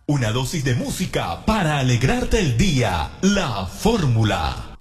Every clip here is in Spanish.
Una dosis de música para alegrarte el día. La Fórmula.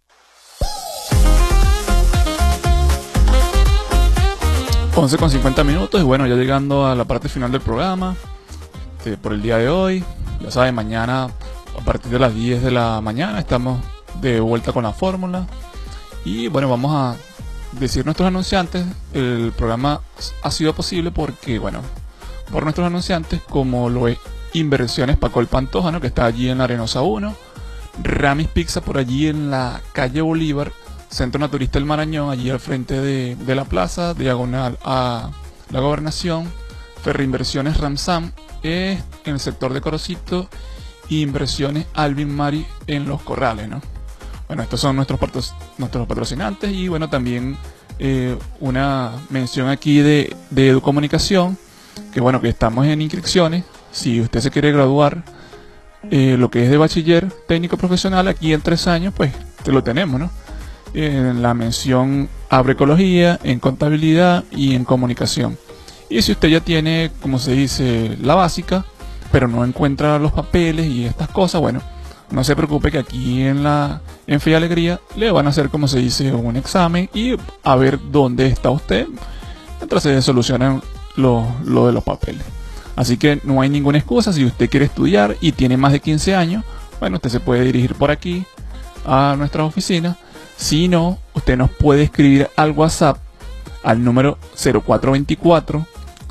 11:50 y bueno, ya llegando a la parte final del programa por el día de hoy. Ya saben, mañana a partir de las 10 de la mañana estamos de vuelta con la Fórmula. Y bueno, vamos a decir nuestros anunciantes. El programa ha sido posible porque, bueno, por nuestros anunciantes, como lo es Inversiones Pacol Pantoja, ¿no?, que está allí en la Arenosa 1, Ramis Pizza por allí en la calle Bolívar, Centro Naturista del Marañón, allí al frente de la plaza, diagonal a la Gobernación, Ferreinversiones Ramsam en el sector de Corocito, y Inversiones Alvin Mari en Los Corrales, ¿no? Bueno, estos son nuestros patrocinantes. Y bueno, también una mención aquí de Educomunicación, que bueno, que estamos en inscripciones. Si usted se quiere graduar lo que es de bachiller técnico profesional aquí en 3 años, pues te lo tenemos, ¿no? En la mención agroecología, en contabilidad y en comunicación. Y si usted ya tiene, como se dice, la básica, pero no encuentra los papeles y estas cosas, bueno, no se preocupe, que aquí en Fe y Alegría le van a hacer, como se dice, un examen y a ver dónde está usted mientras se solucionan lo de los papeles. Así que no hay ninguna excusa. Si usted quiere estudiar y tiene más de 15 años, bueno, usted se puede dirigir por aquí a nuestras oficinas. Si no, usted nos puede escribir al WhatsApp al número 0424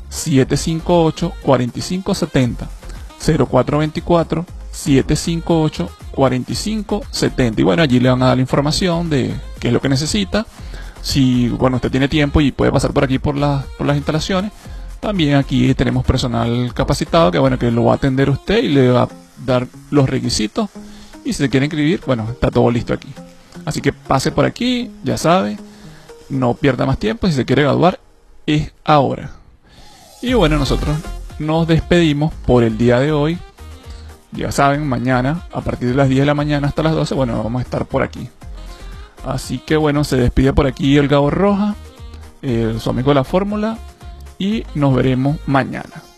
758 4570, 0424 758 4570. Y bueno, allí le van a dar la información de qué es lo que necesita. Si, bueno, usted tiene tiempo y puede pasar por aquí por las instalaciones, también aquí tenemos personal capacitado que, bueno, que lo va a atender usted y le va a dar los requisitos. Y si se quiere inscribir, bueno, está todo listo aquí. Así que pase por aquí, ya sabe, no pierda más tiempo. Si se quiere graduar, es ahora. Y bueno, nosotros nos despedimos por el día de hoy. Ya saben, mañana a partir de las 10 de la mañana hasta las 12, bueno, vamos a estar por aquí. Así que bueno, se despide por aquí el Gabo Roja, su amigo de la Fórmula, y nos veremos mañana.